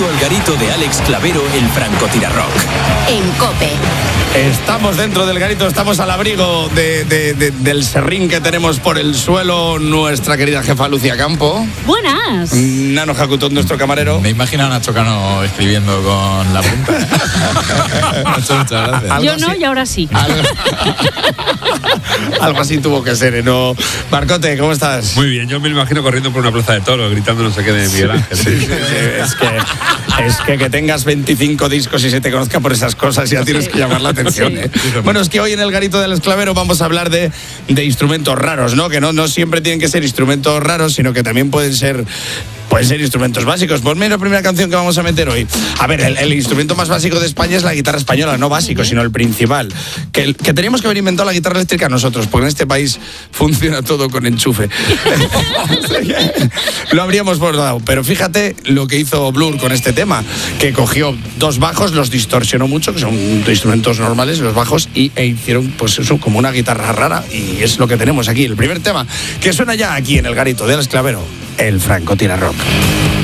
contigo al garito de Alex Clavero, el francotirarrock. En COPE. Estamos dentro del garito, estamos al abrigo del serrín que tenemos por el suelo. Nuestra querida jefa Lucía Campo. Buenas. Nano Jacutón, nuestro camarero. Me imagino a Nacho Cano escribiendo con la punta. Muchas gracias. Yo no, y ahora sí. Algo así tuvo que ser, ¿no? Marcote, ¿cómo estás? Muy bien, yo me lo imagino corriendo por una plaza de toros, gritando no sé qué de Miguel Ángel. Sí. Es que tengas 25 discos y se te conozca por esas cosas, ya tienes que llamar la atención. ¿eh? Bueno, es que hoy en el garito del Esclavero vamos a hablar de instrumentos raros, ¿no? Que no siempre tienen que ser instrumentos raros, sino que también pueden ser instrumentos básicos. Ponme la primera canción que vamos a meter hoy. A ver, el instrumento más básico de España es la guitarra española, no básico, sino el principal. Que teníamos que haber inventado la guitarra eléctrica nosotros, porque en este país funciona todo con enchufe. Lo habríamos bordado, pero fíjate lo que hizo Blur con este tema, que cogió dos bajos, los distorsionó mucho, que son instrumentos normales, los bajos, e hicieron pues eso como una guitarra rara, y es lo que tenemos aquí. El primer tema que suena ya aquí en el garito del Esclavero, el francotirarrock.